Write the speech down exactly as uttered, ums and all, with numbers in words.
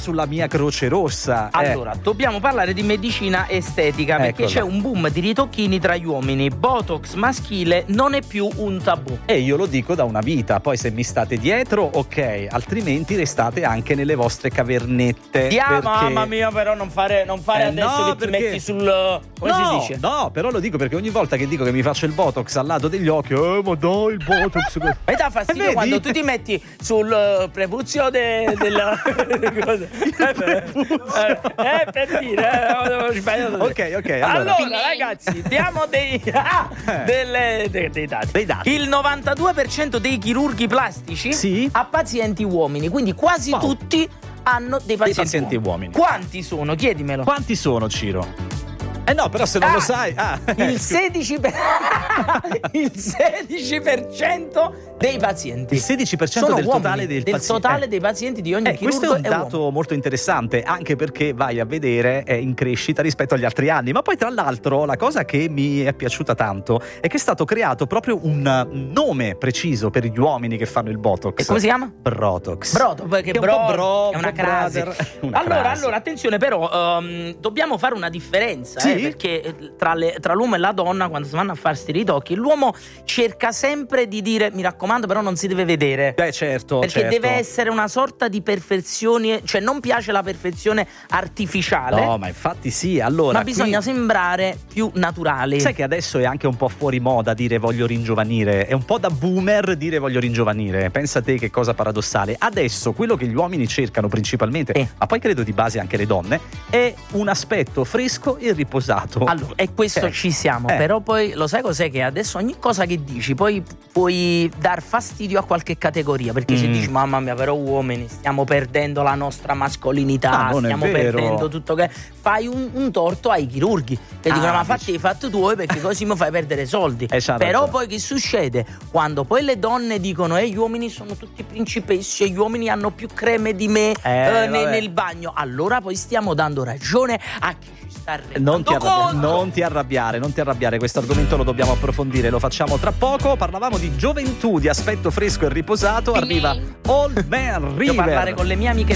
sulla mia Croce Rossa. Allora, eh. dobbiamo parlare di medicina estetica, perché Eccola. c'è un boom di ritocchini tra gli uomini. Botox maschile non è più un tabù. E io lo dico da una vita, poi se mi state dietro, ok, altrimenti restate anche nelle vostre cavernette. Dia, perché... mamma mia, però non fare, non fare Eh, adesso no, che ti perché- metti sul... come no, si dice? no, però lo dico perché ogni volta che dico che mi faccio il Botox al lato degli occhi, eh, ma dai, il Botox. Mi dà fastidio vedi? quando tu ti metti sul uh, prepuzio de- della... cosa? Eh, eh, per dire, eh, avevo sbagliato. Ok, ok, allora. Allora, ragazzi, diamo dei, ah, delle, dei, dei dati. Dei dati. Il novantadue per cento dei chirurghi plastici Sì. ha pazienti uomini, quindi quasi Wow. tutti hanno dei pazienti, pazienti uomini. Quanti sono? Chiedimelo. Quanti sono, Ciro? Eh no, però se non Ah, lo sai... Ah, il sedici per... il sedici per cento dei pazienti. Il sedici per cento sono del uomini, totale del del paziente. totale Eh. dei pazienti di ogni Eh, chirurgo questo è un è dato uomo. molto interessante, anche perché vai a vedere è in crescita rispetto agli altri anni. Ma poi tra l'altro la cosa che mi è piaciuta tanto è che è stato creato proprio un nome preciso per gli uomini che fanno il Botox. E come si chiama? Brotox. Broto, perché Che è un bro, po' bro, è una un po' crasi. brother, una allora, crasi. allora, attenzione, però, ehm, dobbiamo fare una differenza, Sì? eh, perché eh, tra, le- tra l'uomo e la donna, quando si vanno a farsi i ritocchi, l'uomo cerca sempre di dire: mi raccomando, però non si deve vedere. Beh, certo, Perché certo. deve essere una sorta di perfezione, cioè non piace la perfezione artificiale, No, ma infatti sì, allora ma bisogna qui... sembrare più naturali. Sai che adesso è anche un po' fuori moda dire voglio ringiovanire, è un po' da boomer dire voglio ringiovanire. Pensa te che cosa paradossale. Adesso quello che gli uomini cercano principalmente, Sì. ma poi credo di base anche le donne, è un aspetto fresco e riposato. Allora, e questo Eh. ci siamo, Eh. però poi lo sai cos'è, che adesso ogni cosa che dici poi puoi dar fastidio a qualche categoria, perché se Mm. dici mamma mia, però uomini stiamo perdendo la nostra mascolinità, Ah, non è stiamo vero. perdendo tutto, che fai un, un torto ai chirurghi che Ah, dicono ma dici. fatti i fatti tuoi perché così mi fai perdere soldi. Eh, c'ha Però ragione. poi che succede? Quando poi le donne dicono eh gli uomini sono tutti principessi e gli uomini hanno più creme di me Eh, eh, ne- vabbè. nel bagno, allora poi stiamo dando ragione a chi ci sta rendendo Non ti, arrabbiare, conto. non ti arrabbiare, non ti arrabbiare, questo argomento lo dobbiamo approfondire, lo facciamo tra poco. Parlavamo di gioventù, di aspetto fresco e riposato. Arriva Old Man Devo parlare River. con le mie amiche